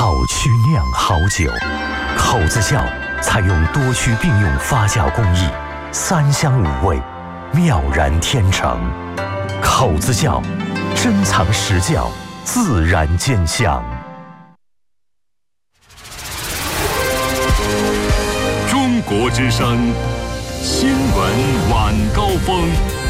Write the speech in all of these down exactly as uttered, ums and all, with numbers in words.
好曲酿好酒，口子窖采用多区并用发酵工艺，三香五味，妙然天成。口子窖，珍藏实窖，自然见香。 中国之声，新闻晚高峰。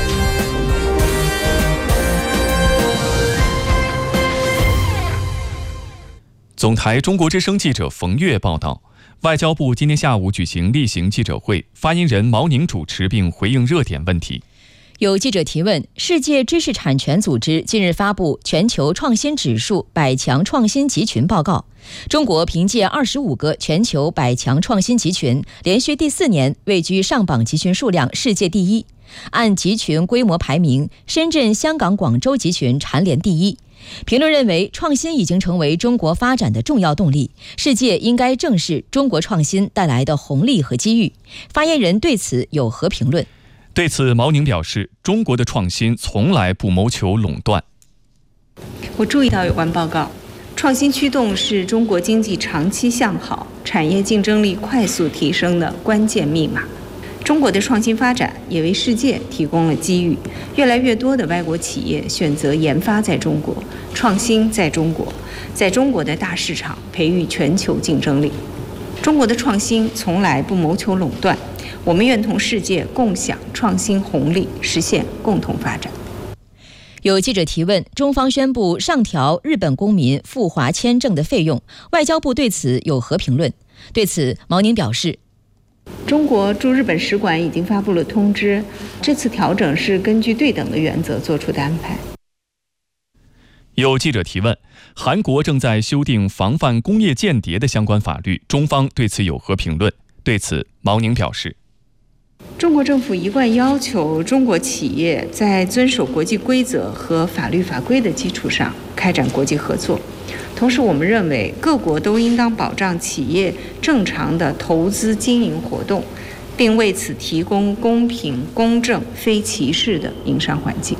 总台中国之声记者冯月报道，外交部今天下午举行例行记者会，发言人毛宁主持并回应热点问题。 有记者提问，世界知识产权组织近日发布全球创新指数百强创新集群报告，中国凭借二十五个全球百强创新集群，连续第四年位居上榜集群数量世界第一。按集群规模排名，深圳、香港、广州集群蝉联第一。评论认为，创新已经成为中国发展的重要动力，世界应该正视中国创新带来的红利和机遇。发言人对此有何评论？ 对此，毛宁表示，中国的创新从来不谋求垄断。 我注意到有关报告，创新驱动是中国经济长期向好、产业竞争力快速提升的关键密码。中国的创新发展也为世界提供了机遇，越来越多的外国企业选择研发在中国，创新在中国，在中国的大市场培育全球竞争力。中国的创新从来不谋求垄断，我们愿同世界共享创新红利，实现共同发展。 有记者提问，中方宣布上调日本公民赴华签证的费用，外交部对此有何评论？对此，毛宁表示， 中国驻日本使馆已经发布了通知，这次调整是根据对等的原则做出的安排。 有记者提问，韩国正在修订防范工业间谍的相关法律，中方对此有何评论？对此，毛宁表示， 中国政府一贯要求中国企业在遵守国际规则和法律法规的基础上开展国际合作。同时，我们认为各国都应当保障企业正常的投资经营活动，并为此提供公平、公正、非歧视的营商环境。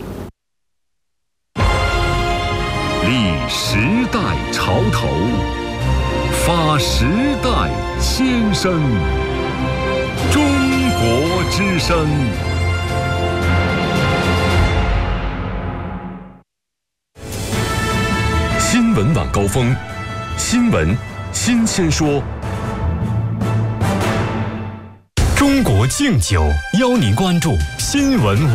立时代潮头，发时代先声。中国之声。新闻晚高峰，新闻新鲜说。中国敬酒邀您关注新闻。